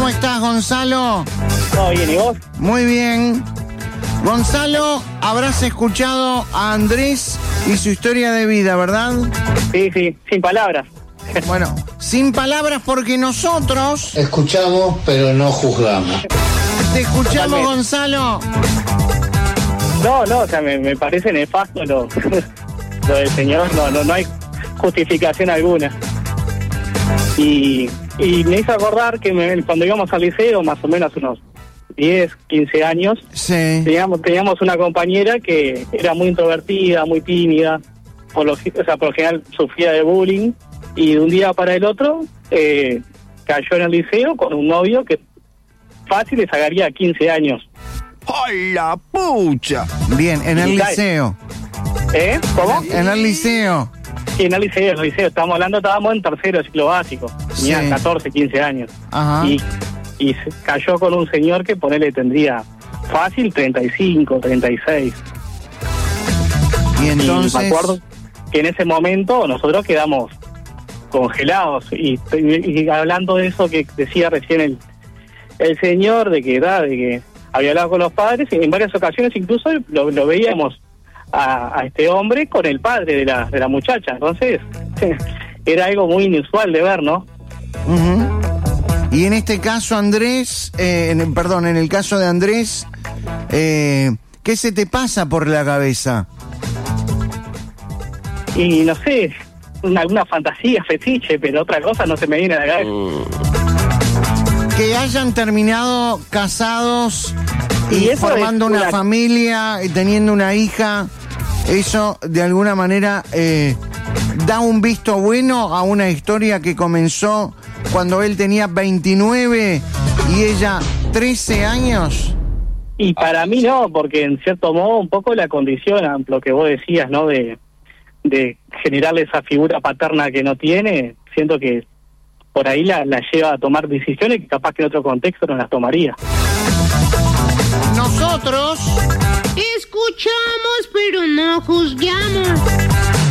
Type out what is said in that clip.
¿Cómo estás, Gonzalo? ¿Todo bien, y vos? Muy bien. Gonzalo, habrás escuchado a Andrés y su historia de vida, ¿verdad? Sí, sin palabras. Bueno, sin palabras porque nosotros... Escuchamos, pero no juzgamos. Te escuchamos, Totalmente. Gonzalo. No, o sea, me parece nefasto lo del señor, no hay justificación alguna. Y me hizo acordar que cuando íbamos al liceo, más o menos unos 10, 15 años, Sí. teníamos una compañera que era muy introvertida, muy tímida, por lo general sufría de bullying, y de un día para el otro cayó en el liceo con un novio que fácil le sacaría 15 años. ¡Ay, la pucha! Bien, en el liceo. ¿Cómo? En el liceo. Sí, en el liceo. Estábamos en tercero de ciclo básico. Tenía Sí. 14, 15 años. Ajá. Y se cayó con un señor que ponele tendría fácil 35, 36. Y Y entonces... me acuerdo que en ese momento nosotros quedamos congelados. Y hablando de eso que decía recién el señor, de que había hablado con los padres, y en varias ocasiones incluso lo veíamos a este hombre con el padre de la muchacha. Entonces era algo muy inusual de ver, ¿no? Ujú. Y en este caso, Andrés, en el caso de Andrés, ¿qué se te pasa por la cabeza? Y no sé, alguna fantasía, fetiche, pero otra cosa no se me viene a la cabeza. Que hayan terminado casados y eso formando es una familia y teniendo una hija, eso de alguna manera da un visto bueno a una historia que comenzó cuando él tenía 29 y ella 13 años. Y para mí no, porque en cierto modo un poco la condiciona, lo que vos decías, ¿no? De generarle esa figura paterna que no tiene. Siento que por ahí la lleva a tomar decisiones que capaz que en otro contexto no las tomaría. Nosotros Escuchamos, pero no juzgamos.